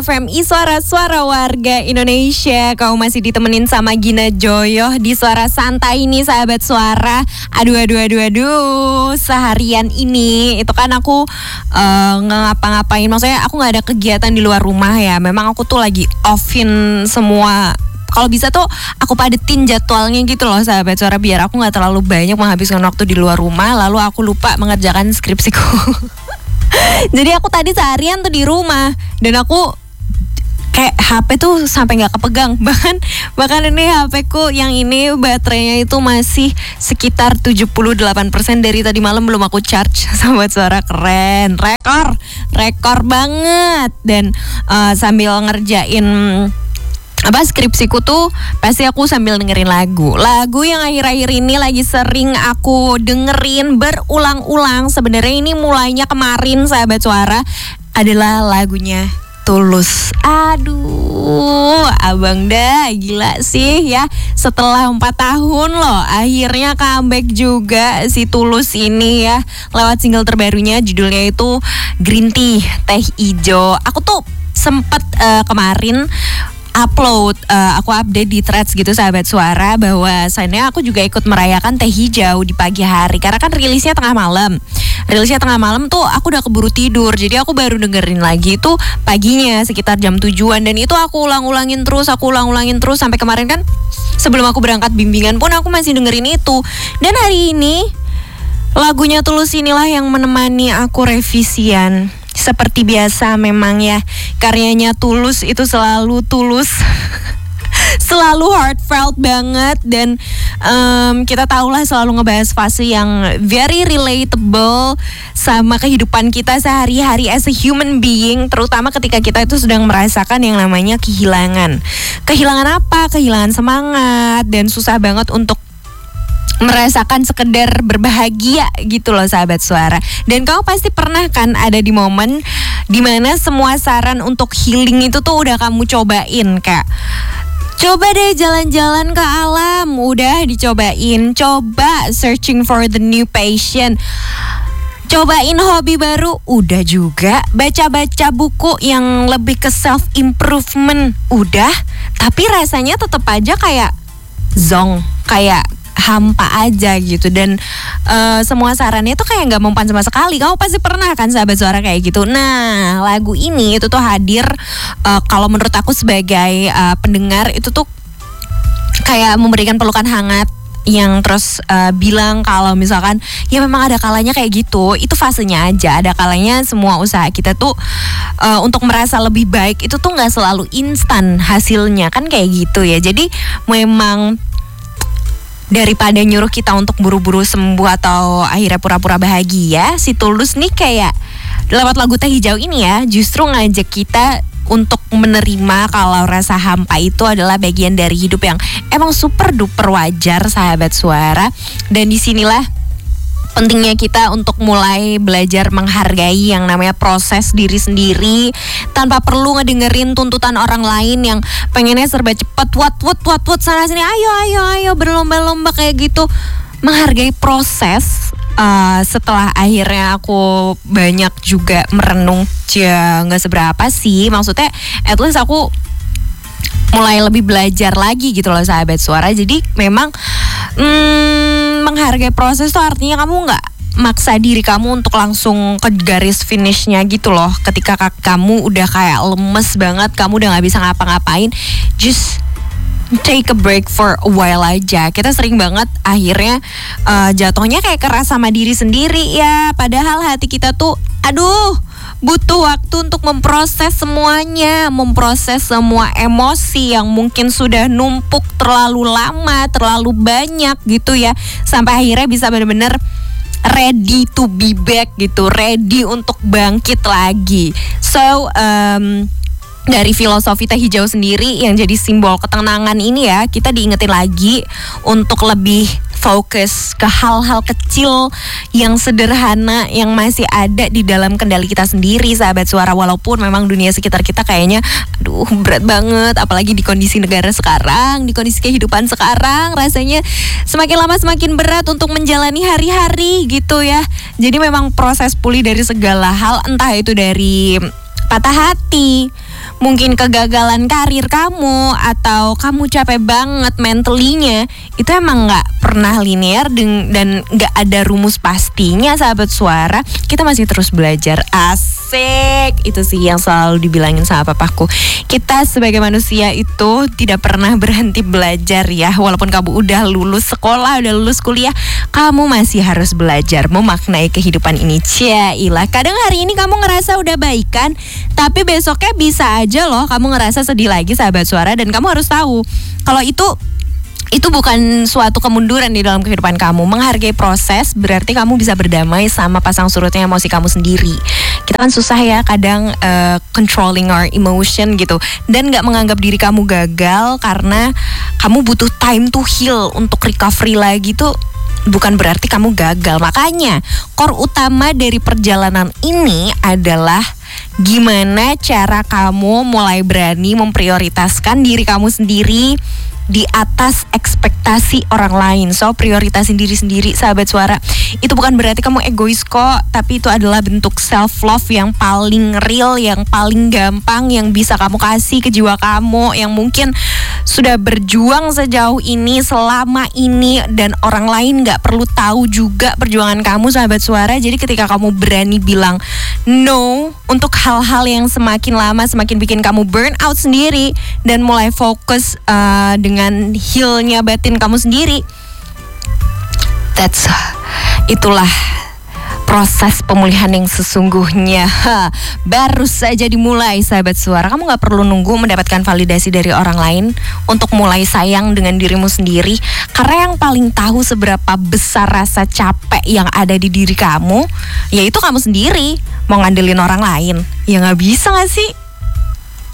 FMI Suara-Suara Warga Indonesia. Kau masih ditemenin sama Gina Joyo di Suara Santai ini, sahabat suara. Aduh, seharian ini itu kan aku ngapa-ngapain. Maksudnya aku gak ada kegiatan di luar rumah ya. Memang aku tuh lagi offin semua. Kalau bisa tuh aku padetin jadwalnya gitu loh, sahabat suara, biar aku gak terlalu banyak menghabiskan waktu di luar rumah, lalu aku lupa mengerjakan skripsiku. Jadi aku tadi seharian tuh di rumah dan aku kayak HP tuh sampai nggak kepegang, bahkan ini HPku yang ini baterainya itu masih sekitar 78% dari tadi malam belum aku charge. Sahabat suara, keren, rekor banget. Dan sambil ngerjain skripsiku tuh pasti aku sambil dengerin lagu yang akhir-akhir ini lagi sering aku dengerin berulang-ulang. Sebenarnya ini mulainya kemarin, sahabat suara, adalah lagunya Tulus. Aduh, abang dah gila sih ya. Setelah 4 tahun loh, akhirnya comeback juga si Tulus ini ya. Lewat single terbarunya, judulnya itu Green Tea, Teh Ijo. Aku tuh sempet kemarin aku update di threads gitu, sahabat suara, bahwasannya aku juga ikut merayakan teh hijau di pagi hari. Karena kan rilisnya tengah malam tuh aku udah keburu tidur. Jadi aku baru dengerin lagi tuh paginya sekitar jam 7-an. Dan itu aku ulang-ulangin terus sampai kemarin kan sebelum aku berangkat bimbingan pun aku masih dengerin itu. Dan hari ini lagunya Tulus inilah yang menemani aku revisian. Seperti biasa memang ya, karyanya Tulus itu selalu tulus. Selalu heartfelt banget. Dan kita tahulah selalu ngebahas fase yang very relatable sama kehidupan kita sehari-hari as a human being. Terutama ketika kita itu sedang merasakan yang namanya kehilangan. Kehilangan apa? Kehilangan semangat. Dan susah banget untuk merasakan sekedar berbahagia gitu loh, sahabat suara. Dan kamu pasti pernah kan ada di momen dimana semua saran untuk healing itu tuh udah kamu cobain. Kayak coba deh jalan-jalan ke alam, udah dicobain. Coba searching for the new passion, cobain hobi baru, udah juga. Baca-baca buku yang lebih ke self improvement, udah. Tapi rasanya tetap aja kayak zong, kayak hampa aja gitu. Dan semua sarannya tuh kayak gak mempan sama sekali. Kamu pasti pernah kan, sahabat suara, kayak gitu. Nah, lagu ini itu tuh hadir kalau menurut aku sebagai pendengar itu tuh kayak memberikan pelukan hangat yang terus bilang kalau misalkan ya memang ada kalanya kayak gitu. Itu fasenya aja. Ada kalanya semua usaha kita tuh untuk merasa lebih baik itu tuh gak selalu instan hasilnya, kan kayak gitu ya. Jadi memang daripada nyuruh kita untuk buru-buru sembuh atau akhirnya pura-pura bahagia, si Tulus nih kayak lewat lagu Teh Hijau ini ya, justru ngajak kita untuk menerima kalau rasa hampa itu adalah bagian dari hidup yang emang super duper wajar, sahabat suara. Dan disinilah pentingnya kita untuk mulai belajar menghargai yang namanya proses diri sendiri tanpa perlu ngedengerin tuntutan orang lain yang pengennya serba cepet, wat sana sini, ayo berlomba-lomba kayak gitu. Menghargai proses. Setelah akhirnya aku banyak juga merenung, nggak seberapa sih, maksudnya at least aku mulai lebih belajar lagi gitu loh, sahabat suara. Jadi memang menghargai proses tuh artinya kamu gak maksa diri kamu untuk langsung ke garis finishnya gitu loh. Ketika kamu udah kayak lemes banget, kamu udah gak bisa ngapa-ngapain, just take a break for a while aja. Kita sering banget akhirnya jatuhnya kayak keras sama diri sendiri ya. Padahal hati kita tuh butuh waktu untuk memproses semuanya, memproses semua emosi yang mungkin sudah numpuk terlalu lama, terlalu banyak gitu ya, sampai akhirnya bisa benar-benar ready to be back gitu, ready untuk bangkit lagi. So dari filosofi Teh Hijau sendiri yang jadi simbol ketenangan ini ya, kita diingetin lagi untuk lebih fokus ke hal-hal kecil yang sederhana yang masih ada di dalam kendali kita sendiri, sahabat suara. Walaupun memang dunia sekitar kita kayaknya berat banget, apalagi di kondisi negara sekarang, di kondisi kehidupan sekarang, rasanya semakin lama semakin berat untuk menjalani hari-hari gitu ya. Jadi memang proses pulih dari segala hal, entah itu dari patah hati, mungkin kegagalan karir kamu atau kamu capek banget mentally-nya, itu emang gak pernah linear dan gak ada rumus pastinya sahabat suara. Kita masih terus belajar. Asik. Itu sih yang selalu dibilangin sama papaku. Kita sebagai manusia itu tidak pernah berhenti belajar ya. Walaupun kamu udah lulus sekolah, udah lulus kuliah, kamu masih harus belajar memaknai kehidupan ini. Cailah, kadang hari ini kamu ngerasa udah baikan, tapi besoknya bisa aja loh kamu ngerasa sedih lagi sahabat suara. Dan kamu harus tahu kalau itu bukan suatu kemunduran di dalam kehidupan kamu. Menghargai proses berarti kamu bisa berdamai sama pasang surutnya emosi kamu sendiri. Kita kan susah ya kadang controlling our emotion gitu, dan gak menganggap diri kamu gagal karena kamu butuh time to heal untuk recovery lagi tuh bukan berarti kamu gagal. Makanya core utama dari perjalanan ini adalah gimana cara kamu mulai berani memprioritaskan diri kamu sendiri di atas ekspektasi orang lain. So prioritasin diri sendiri sahabat suara. Itu bukan berarti kamu egois kok, tapi itu adalah bentuk self love yang paling real, yang paling gampang, yang bisa kamu kasih ke jiwa kamu, yang mungkin sudah berjuang sejauh ini, selama ini, dan orang lain gak perlu tahu juga perjuangan kamu sahabat suara. Jadi ketika kamu berani bilang no untuk hal-hal yang semakin lama semakin bikin kamu burn out sendiri, dan mulai fokus dengan healnya batin kamu sendiri, itulah proses pemulihan yang sesungguhnya. Baru saja dimulai sahabat suara. Kamu gak perlu nunggu mendapatkan validasi dari orang lain untuk mulai sayang dengan dirimu sendiri. Karena yang paling tahu seberapa besar rasa capek yang ada di diri kamu, yaitu kamu sendiri. Mau ngandelin orang lain, ya gak bisa gak sih?